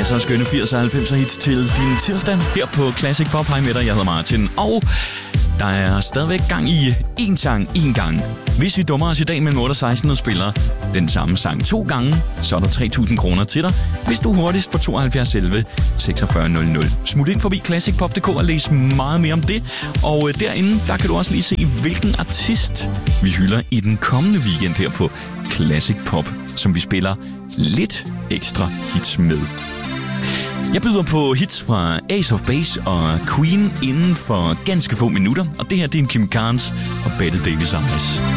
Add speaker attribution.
Speaker 1: masser af skønne 80'er og 90'er hits til din tirsdag her på Classic Pop. Hej med dig, jeg hedder Martin, og der er stadigvæk gang i én sang, én gang. Hvis vi dummer os i dag mellem 8 og 16 og spiller den samme sang 2 gange, så er der 3.000 kroner til dig, hvis du er hurtigst på 72 11 46 00. Smut ind forbi classicpop.dk og læs meget mere om det. Og derinde, der kan du også lige se, hvilken artist vi hylder i den kommende weekend her på Classic Pop, som vi spiller lidt ekstra hits med. Jeg byder på hits fra Ace of Base og Queen inden for ganske få minutter, og det her det er en Kim Carnes og Bette Davis Eyes.